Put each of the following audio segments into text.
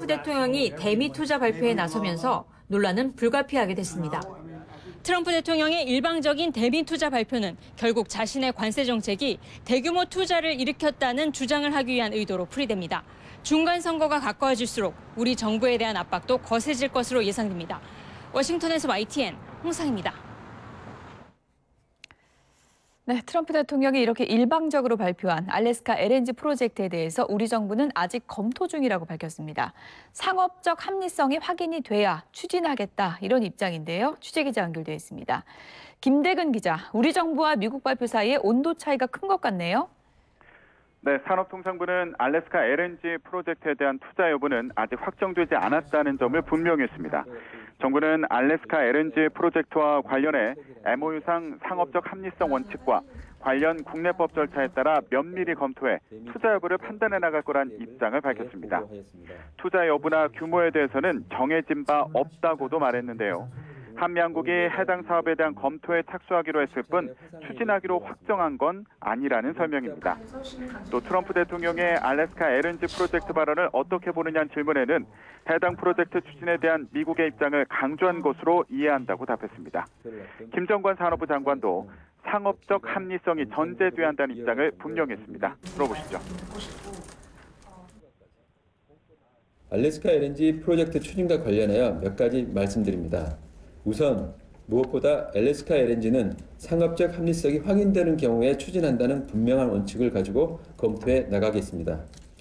대통령이 대미 투자 발표에 나서면서 논란은 불가피하게 됐습니다. 트럼프 대통령의 일방적인 대미 투자 발표는 결국 자신의 관세 정책이 대규모 투자를 일으켰다는 주장을 하기 위한 의도로 풀이됩니다. 중간 선거가 가까워질수록 우리 정부에 대한 압박도 거세질 것으로 예상됩니다. 워싱턴에서 YTN 홍상입니다. 네, 트럼프 대통령이 이렇게 일방적으로 발표한 알래스카 LNG 프로젝트에 대해서 우리 정부는 아직 검토 중이라고 밝혔습니다. 상업적 합리성이 확인이 돼야 추진하겠다 이런 입장인데요. 취재기자 연결되어 있습니다. 김대근 기자, 우리 정부와 미국 발표 사이에 온도 차이가 큰 것 같네요. 네, 산업통상부는 알래스카 LNG 프로젝트에 대한 투자 여부는 아직 확정되지 않았다는 점을 분명히 했습니다. 정부는 알래스카 LNG 프로젝트와 관련해 MOU상 상업적 합리성 원칙과 관련 국내법 절차에 따라 면밀히 검토해 투자 여부를 판단해 나갈 거란 입장을 밝혔습니다. 투자 여부나 규모에 대해서는 정해진 바 없다고도 말했는데요. 한미양국이 해당 사업에 대한 검토에 착수하기로 했을 뿐 추진하기로 확정한 건 아니라는 설명입니다. 또 트럼프 대통령의 알래스카 LNG 프로젝트 발언을 어떻게 보느냐는 질문에는 해당 프로젝트 추진에 대한 미국의 입장을 강조한 것으로 이해한다고 답했습니다. 김정관 산업부 장관도 상업적 합리성이 전제돼야 한다는 입장을 분명히 했습니다. 들어보시죠. 알래스카 LNG 프로젝트 추진과 관련하여 몇 가지 말씀드립니다. 우선 무엇보다 알래스카 LNG는 상업적 합리성이 확인되는 경우에 추진한다는 분명한 원칙을 가지고 검토해 나가겠습니다.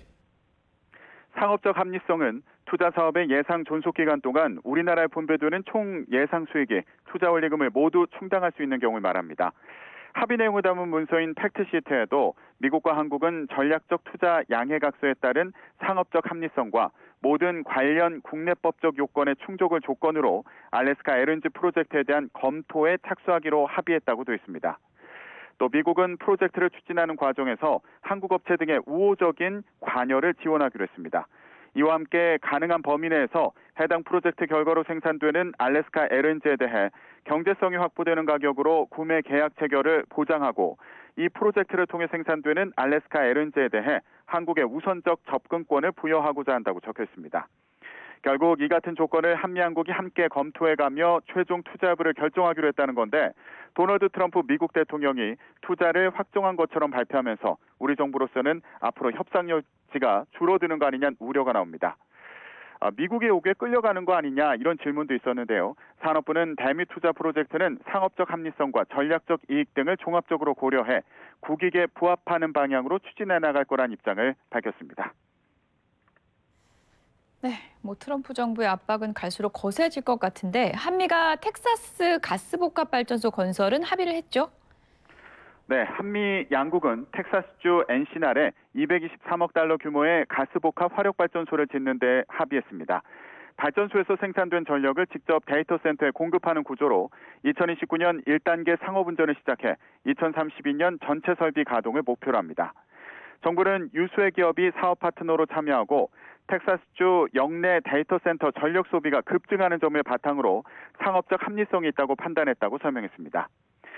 상업적 합리성은 투자 사업의 예상 존속 기간 동안 우리나라에 분배되는 총 예상 수익이 투자 원리금을 모두 충당할 수 있는 경우를 말합니다. 합의 내용을 담은 문서인 팩트시트에도 미국과 한국은 전략적 투자 양해각서에 따른 상업적 합리성과 모든 관련 국내법적 요건의 충족을 조건으로 알래스카 LNG 프로젝트에 대한 검토에 착수하기로 합의했다고 되어 있습니다. 또 미국은 프로젝트를 추진하는 과정에서 한국 업체 등의 우호적인 관여를 지원하기로 했습니다. 이와 함께 가능한 범위 내에서 해당 프로젝트 결과로 생산되는 알래스카 LNG에 대해 경제성이 확보되는 가격으로 구매 계약 체결을 보장하고 이 프로젝트를 통해 생산되는 알래스카 LNG에 대해 한국의 우선적 접근권을 부여하고자 한다고 적혀 있습니다. 결국 이 같은 조건을 한미양국이 함께 검토해가며 최종 투자 여부를 결정하기로 했다는 건데 도널드 트럼프 미국 대통령이 투자를 확정한 것처럼 발표하면서 우리 정부로서는 앞으로 협상 여지가 줄어드는 거 아니냐는 우려가 나옵니다. 미국의 요구에 끌려가는 거 아니냐 이런 질문도 있었는데요. 산업부는 대미 투자 프로젝트는 상업적 합리성과 전략적 이익 등을 종합적으로 고려해 국익에 부합하는 방향으로 추진해 나갈 거란 입장을 밝혔습니다. 네, 트럼프 정부의 압박은 갈수록 거세질 것 같은데 한미가 텍사스 가스복합발전소 건설은 합의를 했죠? 네, 한미 양국은 텍사스주 엔시날에 223억 달러 규모의 가스복합 화력발전소를 짓는 데 합의했습니다. 발전소에서 생산된 전력을 직접 데이터 센터에 공급하는 구조로 2029년 1단계 상업운전을 시작해 2032년 전체 설비 가동을 목표로 합니다. 정부는 유수의 기업이 사업 파트너로 참여하고 텍사스주 영내 데이터 센터 전력 소비가 급증하는 점을 바탕으로 상업적 합리성이 있다고 판단했다고 설명했습니다.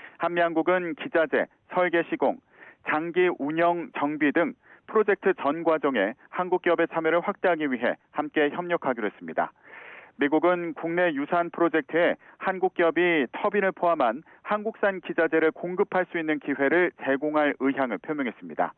한미양국은 기자재, 설계 시공, 장기 운영 정비 등 프로젝트 전 과정에 한국 기업의 참여를 확대하기 위해 함께 협력하기로 했습니다. 미국은 국내 유사한 프로젝트에 한국 기업이 터빈을 포함한 한국산 기자재를 공급할 수 있는 기회를 제공할 의향을 표명했습니다.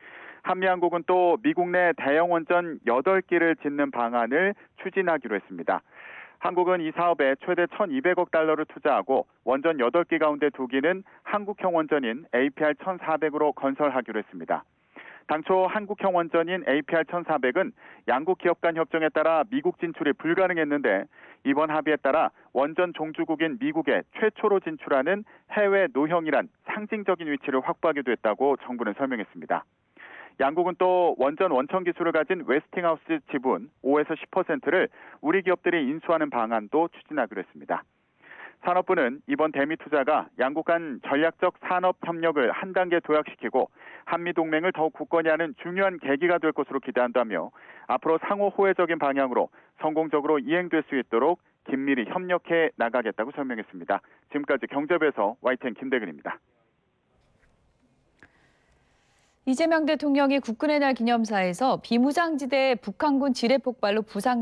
한미양국은 또 미국 내 대형 원전 8기를 짓는 방안을 추진하기로 했습니다. 한국은 이 사업에 최대 1,200억 달러를 투자하고 원전 8기 가운데 2기는 한국형 원전인 APR-1400으로 건설하기로 했습니다. 당초 한국형 원전인 APR-1400은 양국 기업 간 협정에 따라 미국 진출이 불가능했는데 이번 합의에 따라 원전 종주국인 미국에 최초로 진출하는 해외 노형이란 상징적인 위치를 확보하게 됐다고 정부는 설명했습니다. 양국은 또 원전 원천 기술을 가진 웨스팅하우스 지분 5에서 10%를 우리 기업들이 인수하는 방안도 추진하기로 했습니다. 산업부는 이번 대미 투자가 양국 간 전략적 산업 협력을 한 단계 도약시키고 한미 동맹을 더욱 굳건히 하는 중요한 계기가 될 것으로 기대한다며 앞으로 상호 호혜적인 방향으로 성공적으로 이행될 수 있도록 긴밀히 협력해 나가겠다고 설명했습니다. 지금까지 경제부에서 YTN 김대근입니다. 이재명 대통령이 국군의 날 기념사에서 비무장지대 북한군 지뢰 폭발로 부상